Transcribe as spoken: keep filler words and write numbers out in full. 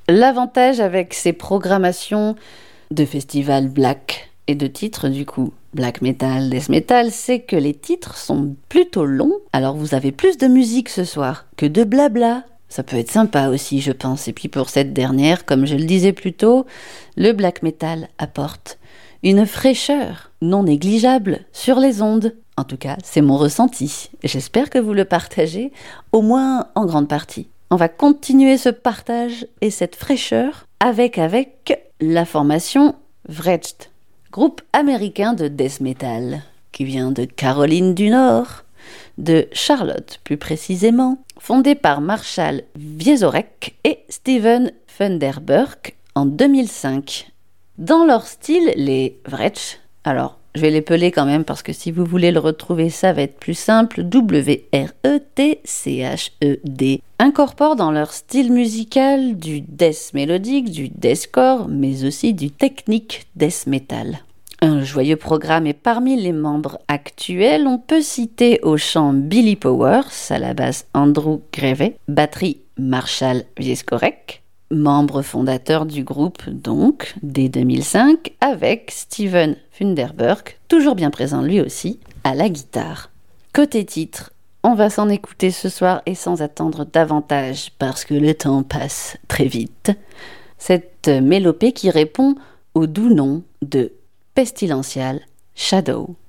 L'avantage avec ces programmations de festivals black et de titres du coup black metal, death metal, c'est que les titres sont plutôt longs. Alors vous avez plus de musique ce soir que de blabla. Ça peut être sympa aussi, je pense. Et puis pour cette dernière, comme je le disais plus tôt, le black metal apporte une fraîcheur non négligeable sur les ondes. En tout cas, c'est mon ressenti. J'espère que vous le partagez, au moins en grande partie. On va continuer ce partage et cette fraîcheur avec, avec la formation Wretched, groupe américain de death metal qui vient de Caroline du Nord, de Charlotte plus précisément, fondé par Marshall Wieczorek et Steven Funderburk en deux mille cinq. Dans leur style, les Wretched, alors je vais l'épeler quand même parce que si vous voulez le retrouver, ça va être plus simple, W R E T C H E D, incorporent dans leur style musical du death mélodique, du deathcore, mais aussi du technique death metal. Un joyeux programme et parmi les membres actuels, on peut citer au chant Billy Powers, à la basse Andrew Greve, batterie Marshall Wieczorek, membre fondateur du groupe donc dès deux mille cinq, avec Steven Funderburk, toujours bien présent lui aussi, à la guitare. Côté titre, on va s'en écouter ce soir et sans attendre davantage parce que le temps passe très vite. Cette mélopée qui répond au doux nom de Pestilential Shadow.